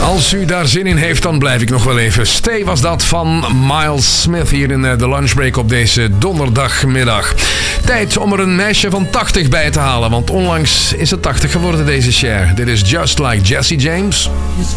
Als u daar zin in heeft, dan blijf ik nog wel even. Stay was dat van Miles Smith hier in de lunchbreak op deze donderdagmiddag. Tijd om er een meisje van 80 bij te halen, want onlangs is het 80 geworden, deze Cher. Dit is Just Like Jesse James. His